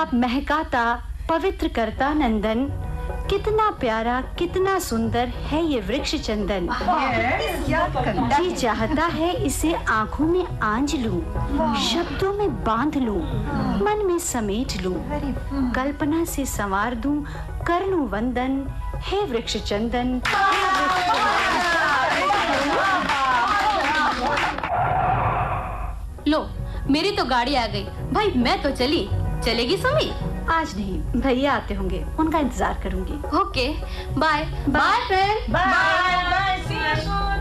गुलाब महकाता पवित्र करता नंदन, कितना प्यारा कितना सुंदर है ये वृक्ष चंदन। जी चाहता है इसे आंखों में आंज लूं, शब्दों में बांध लूं, मन में समेट लूं, कल्पना से संवार दूं, कर लूं वंदन, हे वृक्ष चंदन। लो, मेरी तो गाड़ी आ गई। भाई मैं तो चली। चलेगी सुमी? आज नहीं, भैया आते होंगे, उनका इंतजार करूंगी। Okay, bye bye friend. Bye bye, C you soon.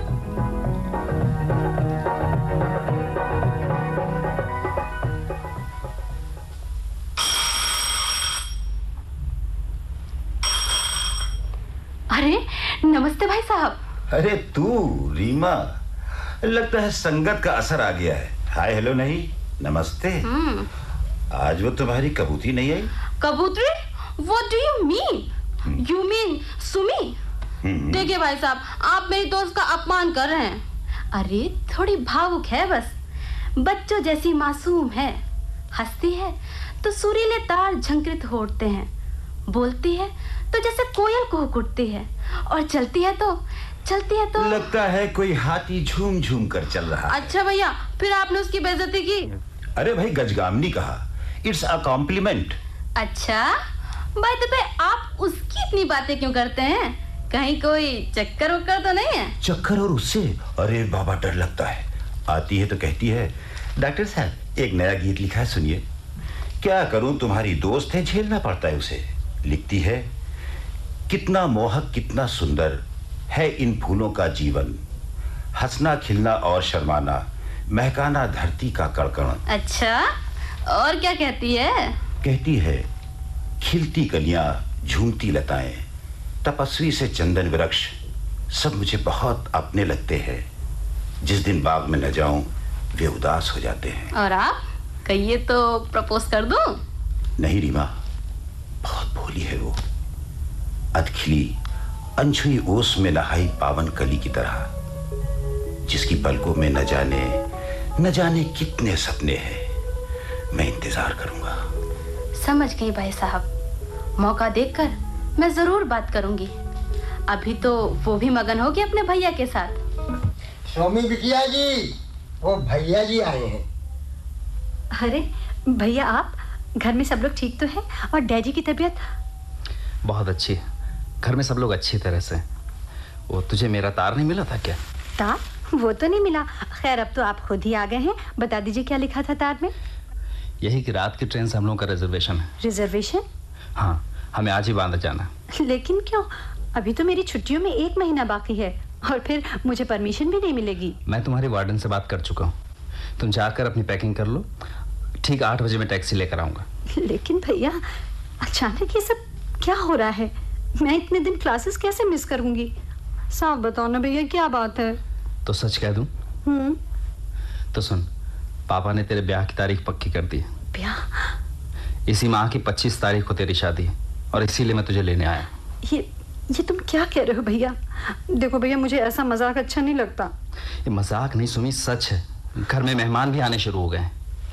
अरे नमस्ते भाई साहब। अरे तू रीमा, लगता है संगत का असर आ गया है। हाय हेलो नहीं, नमस्ते। आज वो तुम्हारी कबूतरी नहीं आई? कबूतरी? What do you mean? You mean Sumi? देखिए भाई साहब, आप मेरी दोस्त का अपमान कर रहे हैं। अरे थोड़ी भावुक है बस, बच्चों जैसी मासूम है। हंसती है तो सुरीले तार झंकृत हो उठते हैं, बोलती है तो जैसे कोयल कुहुक उठती है, और चलती है तो लगता है कोई हाथी झूम झूम कर चल रहा है। अच्छा भैया, फिर आपने उसकी बेइज्जती की? अरे भाई, गजगामनी कहा, इट्स अ कॉम्प्लीमेंट। अच्छा, बाय द वे आप उसकी इतनी बातें क्यों करते हैं? कहीं कोई चक्कर वक्कर तो नहीं है? चक्कर और उससे? अरे बाबा, डर लगता है। आती है तो कहती है, डॉक्टर साहब एक नया गीत लिखा है, सुनिए। क्या करूं, तुम्हारी दोस्त है, झेलना पड़ता है उसे। लिखती है, कितना मोहक कितना सुंदर है इन फूलों का जीवन, हंसना खिलना और शर्माना, महकाना धरती का कड़कण। अच्छा, और क्या कहती है? कहती है, खिलती कलियां, झूमती लताएं, तपस्वी से चंदन वृक्ष, सब मुझे बहुत अपने लगते हैं। जिस दिन बाग में न जाऊं वे उदास हो जाते हैं। और आप कहिए तो प्रपोज कर दूं? नहीं रीमा, बहुत भोली है वो, अधखिली अनछुई ओस में नहाई पावन कली की तरह, जिसकी पलकों में न जाने कितने सपने हैं। मैं इंतजार करूंगा। समझ गई भाई साहब, मौका देखकर मैं जरूर बात करूंगी। अभी तो वो भी मगन होगी अपने भैया के साथ। स्वामी बिटिया जी, वो भैया जी आए हैं। अरे भैया, आप घर में सब लोग ठीक तो है? और डैडी की तबीयत? बहुत अच्छी है, घर में सब लोग अच्छी तरह से। वो तुझे मेरा तार नहीं मिला था क्या? तार? वो तो नहीं मिला। खैर अब तो आप खुद ही आ गए हैं, बता दीजिए क्या लिखा था तार में? यही कि रात की ट्रेन से हम लोगों का रिजर्वेशन है। रिजर्वेशन? हाँ, हमें आज ही बांद्रा जाना। लेकिन क्यों? अभी तो मेरी छुट्टियों में 1 महीना बाकी है, और फिर मुझे परमिशन भी नहीं मिलेगी। मैं तुम्हारी वार्डन से बात कर चुका हूँ, तुम जाकर अपनी पैकिंग कर लो। ठीक 8 बजे मैं टैक्सी लेकर आऊंगा। लेकिन भैया, अचानक ये सब क्या हो रहा है? मैं इतने दिन क्लासेस कैसे मिस करूंगी? साफ बताओ ना भैया, क्या बात है? तो सच कह दूं? तो सुन, पापा ने तेरे ब्याह की तारीख पक्की कर दी। ब्याह? इसी माह की 25 तारीख को तेरी शादी है, और इसीलिए मैं तुझे लेने आया। ये तुम क्या कह रहे हो भैया? देखो भैया, मुझे ऐसा मजाक अच्छा नहीं लगता। ये मजाक नहीं सुमी, सच है। घर में मेहमान भी आने शुरू हो गए हैं।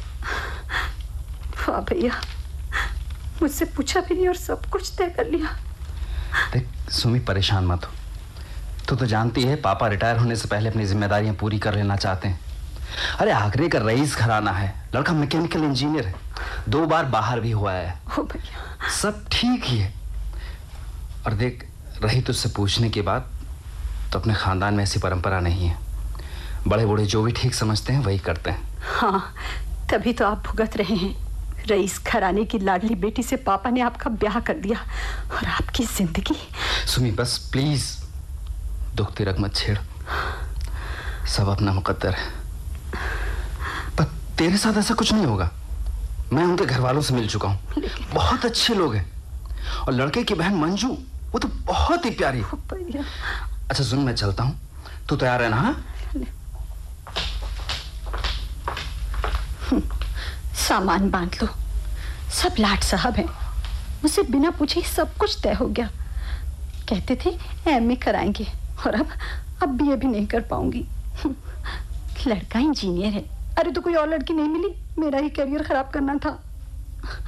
वाह भैया, मुझसे पूछा भी नहीं और सब कुछ तय कर लिया। देख सुमी, परेशान मत हो। तू तो जानती है पापा रिटायर होने से पहले अपनी जिम्मेदारियां पूरी कर लेना चाहते हैं। अरे आगरे का रईस घराना है, लड़का मैकेनिकल इंजीनियर है, 2 बार बाहर भी हुआ है। ओ भैया, सब ठीक ही है। और देख, रही तुझसे पूछने की बात, तो अपने खानदान में ऐसी परंपरा नहीं है। बड़े बूढ़े जो भी ठीक समझते हैं वही करते हैं। हाँ, तभी तो आप भुगत रहे हैं। रईस घराने की लाडली बेटी से पापा ने आपका ब्याह कर दिया, और आपकी जिंदगी। सुमी बस प्लीज, दुख तिरक मत छेड़, सब अपना मुकद्दर है। पर तेरे साथ ऐसा कुछ नहीं होगा। मैं उनके घर वालों से मिल चुका हूँ, बहुत अच्छे लोग हैं। और लड़के की बहन मंजू, वो तो बहुत ही प्यारी। अच्छा सुन, मैं चलता हूँ, तू तैयार है ना? हाँ, सामान बांध लो, सब लाट साहब हैं। मुझसे बिना पूछे ही सब कुछ तय हो गया। कहते थे एमए कराएंगे, और अब बीए भी नहीं कर पाऊंगी। लड़का इंजीनियर है। अरे तो कोई और लड़की नहीं मिली, मेरा ही करियर खराब करना था।